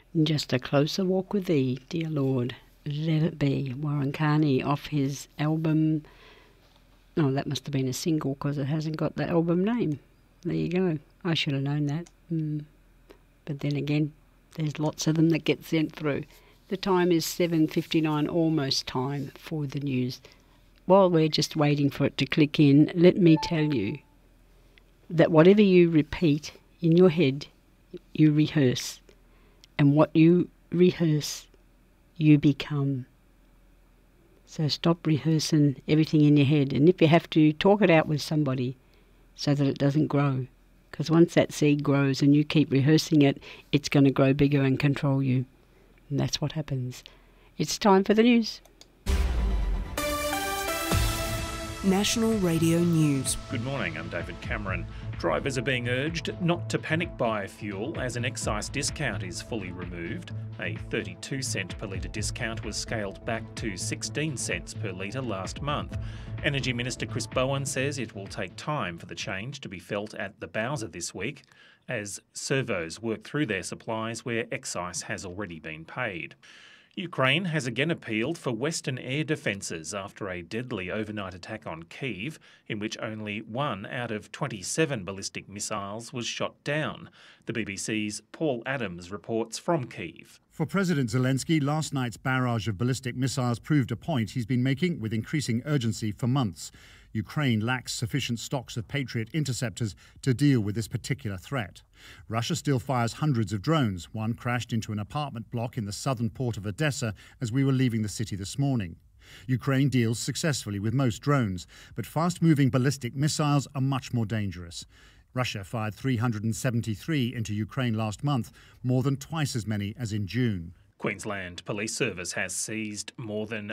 Just a closer walk with thee, dear Lord. Let it be. Warren Carney off his album. Oh, that must have been a single because it hasn't got the album name. There you go. I should have known that. But then again, there's lots of them that get sent through. The time is 7:59, almost time for the news. While we're just waiting for it to click in, let me tell you that whatever you repeat in your head, you rehearse. And what you rehearse, you become. So stop rehearsing everything in your head. And if you have to, talk it out with somebody so that it doesn't grow. Because once that seed grows and you keep rehearsing it, it's going to grow bigger and control you. And that's what happens. It's time for the news. National Radio News. Good morning, I'm David Cameron. Drivers are being urged not to panic buy fuel as an excise discount is fully removed. A 32 cent per litre discount was scaled back to 16 cents per litre last month. Energy Minister Chris Bowen says it will take time for the change to be felt at the Bowser this week as servos work through their supplies where excise has already been paid. Ukraine has again appealed for Western air defences after a deadly overnight attack on Kyiv, in which only 1 out of 27 ballistic missiles was shot down. The BBC's Paul Adams reports from Kyiv. For President Zelensky, last night's barrage of ballistic missiles proved a point he's been making with increasing urgency for months. Ukraine lacks sufficient stocks of Patriot interceptors to deal with this particular threat. Russia still fires hundreds of drones. One crashed into an apartment block in the southern port of Odessa as we were leaving the city this morning. Ukraine deals successfully with most drones, but fast-moving ballistic missiles are much more dangerous. Russia fired 373 into Ukraine last month, more than twice as many as in June. Queensland Police Service has seized more than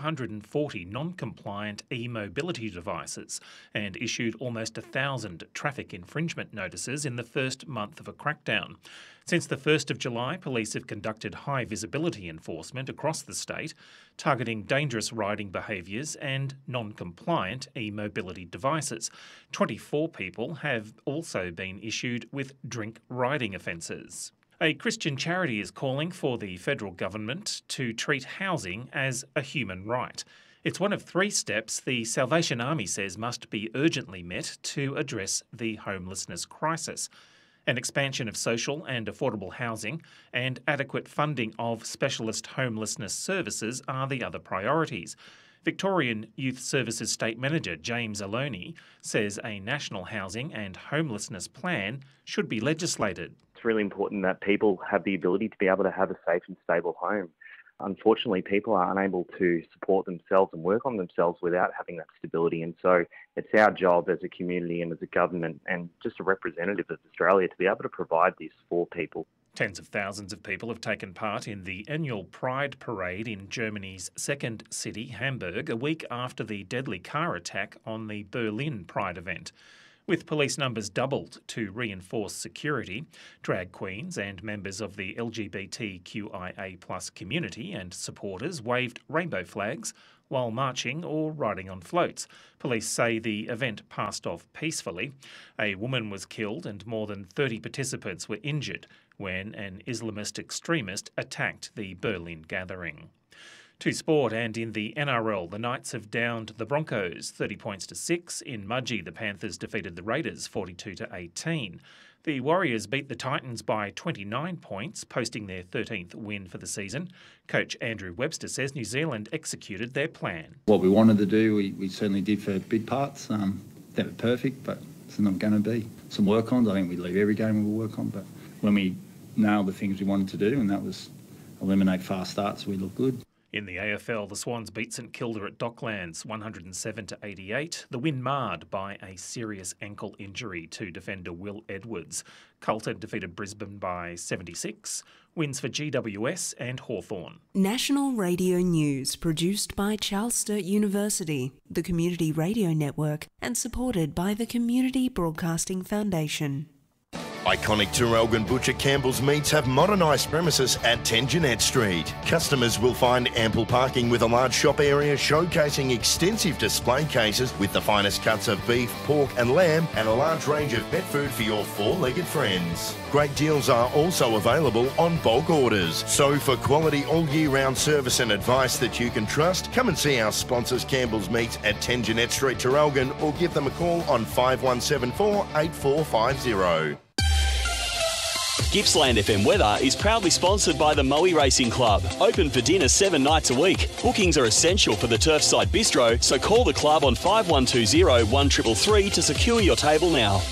240 non-compliant e-mobility devices and issued almost 1,000 traffic infringement notices in the first month of a crackdown. Since the 1st of July, police have conducted high-visibility enforcement across the state, targeting dangerous riding behaviours and non-compliant e-mobility devices. 24 people have also been issued with drink riding offences. A Christian charity is calling for the federal government to treat housing as a human right. It's one of 3 steps the Salvation Army says must be urgently met to address the homelessness crisis. An expansion of social and affordable housing and adequate funding of specialist homelessness services are the other priorities. Victorian Youth Services State Manager James Aloney says a national housing and homelessness plan should be legislated. It's really important that people have the ability to be able to have a safe and stable home. Unfortunately, people are unable to support themselves and work on themselves without having that stability. And so it's our job as a community and as a government and just a representative of Australia to be able to provide this for people. Tens of thousands of people have taken part in the annual Pride Parade in Germany's second city, Hamburg, a week after the deadly car attack on the Berlin Pride event. With police numbers doubled to reinforce security, drag queens and members of the LGBTQIA+ community and supporters waved rainbow flags while marching or riding on floats. Police say the event passed off peacefully. A woman was killed and more than 30 participants were injured when an Islamist extremist attacked the Berlin gathering. To sport, and in the NRL, the Knights have downed the Broncos 30 points to 6. In Mudgee, the Panthers defeated the Raiders 42-18. The Warriors beat the Titans by 29 points, posting their 13th win for the season. Coach Andrew Webster says New Zealand executed their plan. What we wanted to do, we certainly did for big parts. They were perfect, but it's not going to be. Some work-ons, I think we leave every game we will work on, but when we nailed the things we wanted to do, and that was eliminate fast starts, we look good. In the AFL, the Swans beat St Kilda at Docklands 107-88. The win marred by a serious ankle injury to defender Will Edwards. Carlton defeated Brisbane by 76. Wins for GWS and Hawthorn. National Radio News, produced by Charles Sturt University, the Community Radio Network, and supported by the Community Broadcasting Foundation. Iconic Traralgon Butcher Campbell's Meats have modernised premises at 10 Jeanette Street. Customers will find ample parking with a large shop area showcasing extensive display cases with the finest cuts of beef, pork and lamb and a large range of pet food for your four-legged friends. Great deals are also available on bulk orders. So for quality all year round service and advice that you can trust, come and see our sponsors Campbell's Meats at 10 Jeanette Street, Traralgon, or give them a call on 5174 8450. Gippsland FM Weather is proudly sponsored by the Moe Racing Club. Open for dinner 7 nights a week. Bookings are essential for the Turfside Bistro, so call the club on 5120 1333 to secure your table now.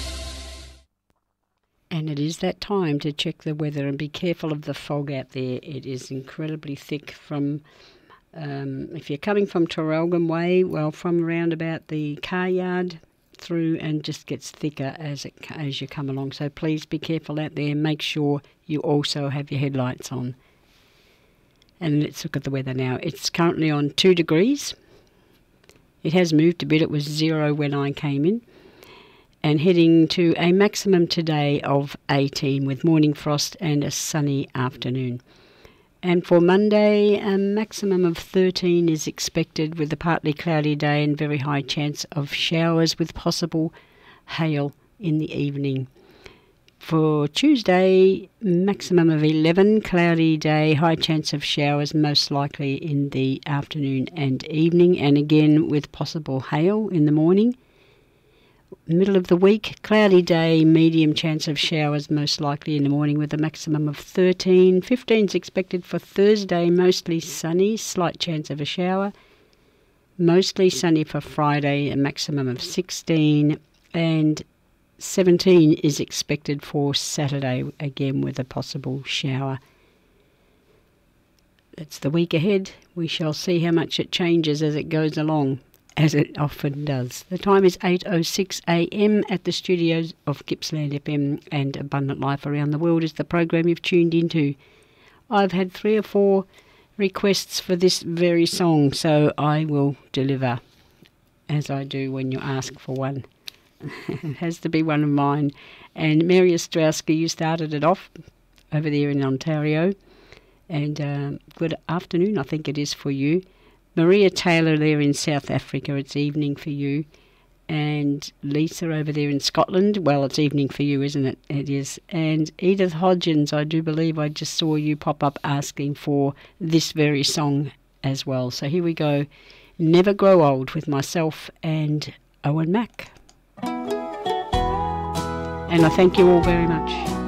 And it is that time to check the weather and be careful of the fog out there. It is incredibly thick from, if you're coming from Traralgon Way, well, from around about the car yard through, and just gets thicker as you come along. So please be careful out there and make sure you also have your headlights on. And let's look at the weather now. It's currently on 2 degrees. It has moved a bit. It was 0 when I came in. And heading to a maximum today of 18 with morning frost and a sunny afternoon. And for Monday, a maximum of 13 is expected with a partly cloudy day and very high chance of showers with possible hail in the evening. For Tuesday, maximum of 11, cloudy day, high chance of showers most likely in the afternoon and evening, and again with possible hail in the morning. Middle of the week, cloudy day, medium chance of showers most likely in the morning with a maximum of 13. 15 is expected for Thursday, mostly sunny, slight chance of a shower. Mostly sunny for Friday, a maximum of 16. And 17 is expected for Saturday, again with a possible shower. That's the week ahead. We shall see how much it changes as it goes along, as it often does. The time is 8:06 a.m. at the studios of Gippsland FM, and Abundant Life Around the World is the program you've tuned into. I've had 3 or 4 requests for this very song, so I will deliver, as I do when you ask for one. It has to be one of mine. And Mary Ostrowski, you started it off over there in Ontario, and good afternoon, I think it is for you. Maria Taylor there in South Africa, it's evening for you. And Lisa over there in Scotland, well, it's evening for you, isn't it? It is. And Edith Hodgins, I do believe I just saw you pop up asking for this very song as well. So here we go. Never Grow Old with myself and Owen Mack. And I thank you all very much.